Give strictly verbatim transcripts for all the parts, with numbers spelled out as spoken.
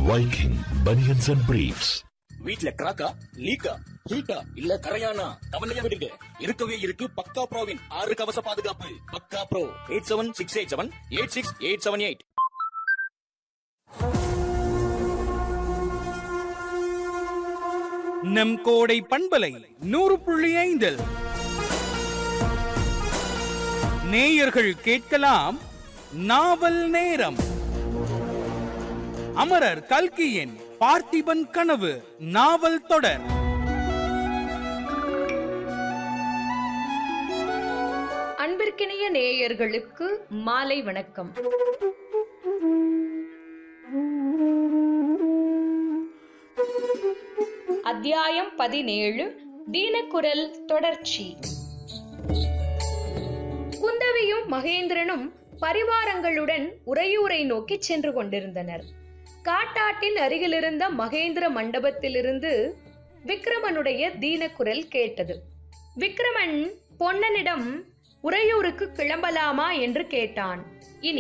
Viking Bunions and Briefs. வீட்ல கிராக்கா லீக்கா ஹீட்டா இல்ல கரையானா கவலையா விடுங்க. இருக்கவே இருக்கு பக்கா ப்ரோவின் ஆறு கவச பாதுகாப்பு. பக்கா bro eight seven six eight seven eight six eight seven eight. நம் கோடை பண்பலை நூறு புள்ளி ஐந்தில் நேயர்கள் கேட்கலாம் நாவல் நேரம். அமரர் கல்கியின் பார்த்திபன் கனவு நாவல் தொடர். அன்பிற்கினிய நேயர்களுக்கு மாலை வணக்கம். அத்தியாயம் பதினேழு, தீனக்குரல் தொடர்ச்சி. குந்தவியும் மகேந்திரனும் பரிவாரங்களுடன் உறையூரை நோக்கி சென்று கொண்டிருந்தனர். காட்டாட்டின் அருகிலிருந்த மகேந்திர மண்டபத்திலிருந்து விக்ரமனுடைய தீனக்குரல் கேட்டது. விக்ரமன் பொன்னனிடம் உறையூருக்கு கிளம்பலாமா என்று கேட்டான். இனி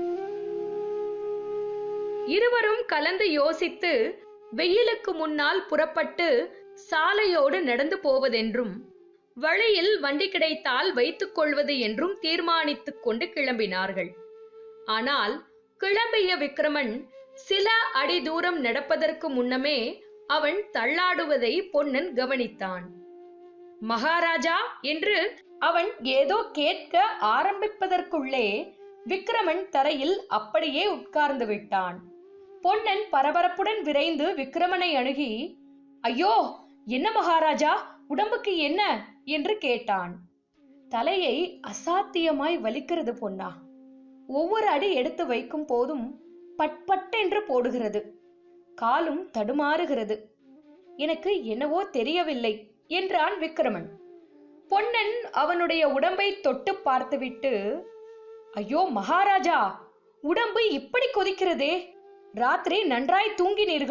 இருவரும் கலந்து யோசித்து வெயிலுக்கு முன்னால் புறப்பட்டு சாலையோடு நடந்து போவதென்றும் வழியில் வண்டி கிடைத்தால் வைத்துக் கொள்வது என்றும் தீர்மானித்துக் கொண்டு கிளம்பினார்கள். ஆனால் கிளம்பிய விக்ரமன் சில அடி தூரம் நடப்பதற்கு முன்னமே அவன் தள்ளாடுவதை பொன்னன் கவனித்தான். மகாராஜா என்று அவன் ஏதோ கேட்க ஆரம்பிப்பதற்குள்ளே விக்ரமன் தரையில் அப்படியே உட்கார்ந்து விட்டான். பொன்னன் பரபரப்புடன் விரைந்து விக்ரமனை அணுகி, ஐயோ, என்ன மகாராஜா, உடம்புக்கு என்ன என்று கேட்டான். தலையை அசாத்தியமாய் வலிக்கிறது பொன்னா. ஒவ்வொரு அடி எடுத்து வைக்கும் போதும் பட்பட்டென்று போடுகிறது. காலும் தடுமாறுகிறது. எனக்கு என்னவோ தெரியவில்லை என்றான் விக்ரமன். பொன்னன் அவனுடைய உடம்பை தொட்டு பார்த்துவிட்டு, ஐயோ மகாராஜா, உடம்பு இப்படி கொதிக்கிறதே, ராத்திரி நன்றாய் தூங்கினீர்கள்